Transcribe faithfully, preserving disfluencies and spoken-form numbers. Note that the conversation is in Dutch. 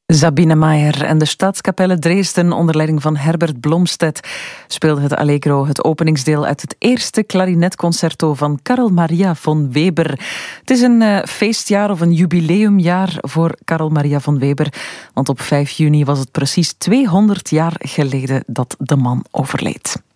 Sabine Maier en de Staatskapelle Dresden onder leiding van Herbert Blomstedt speelde het Allegro, het openingsdeel uit het eerste klarinetconcerto van Carl Maria von Weber. Het is een uh, feestjaar of een jubileumjaar voor Carl Maria von Weber, want op vijf juni was het precies tweehonderd jaar geleden dat de man overleed.